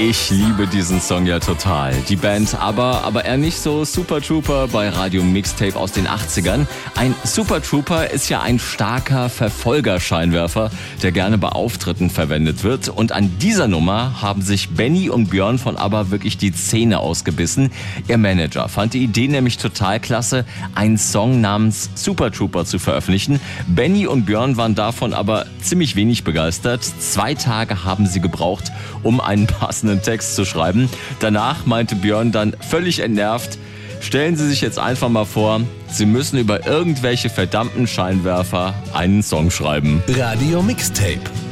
Ich liebe diesen Song ja total. Die Band aber eher nicht so Super Trooper bei Radio Mixtape aus den 80ern. Ein Super Trooper ist ja ein starker Verfolgerscheinwerfer, der gerne bei Auftritten verwendet wird. Und an dieser Nummer haben sich Benny und Björn von ABBA wirklich die Zähne ausgebissen. Ihr Manager fand die Idee nämlich total klasse, einen Song namens Super Trooper zu veröffentlichen. Benny und Björn waren davon aber ziemlich wenig begeistert. 2 Tage haben sie gebraucht, um einen passenden Text zu schreiben. Danach meinte Björn dann völlig entnervt: Stellen Sie sich jetzt einfach mal vor, Sie müssen über irgendwelche verdammten Scheinwerfer einen Song schreiben. Radio Mixtape.